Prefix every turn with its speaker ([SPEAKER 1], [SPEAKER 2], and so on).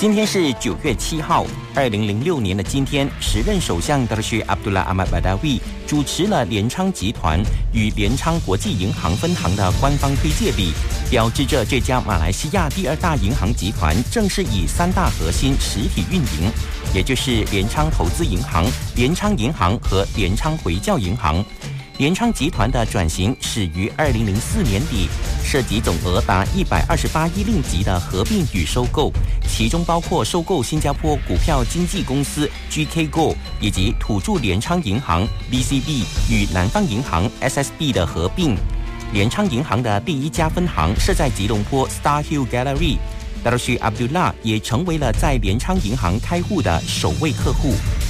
[SPEAKER 1] 今天是9月7号，2006年的今天，时任首相达什阿卜杜拉阿马巴达维主持了联昌集团与联昌国际银行分行的官方推介礼，标志着这家马来西亚第2大银行集团正式以3大核心实体运营，也就是联昌投资银行、联昌银行和联昌回教银行。联昌集团的转型始于2004年底，涉及总额达128亿令吉的合并与收购，其中包括收购新加坡股票经纪公司 GK Gold 以及土著联昌银行 BCB 与南方银行 SSB 的合并。联昌银行的第1家分行设在吉隆坡 Star Hill Gallery， 达什阿卜杜拉也成为了在联昌银行开户的首位客户。